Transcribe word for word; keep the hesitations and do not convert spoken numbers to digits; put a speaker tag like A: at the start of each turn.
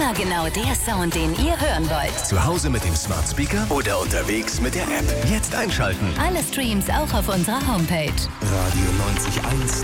A: Immer genau der Sound, den ihr hören wollt.
B: Zu Hause mit dem Smart Speaker oder unterwegs mit der App. Jetzt einschalten.
A: Alle Streams auch auf unserer Homepage.
B: Radio neunzig Komma eins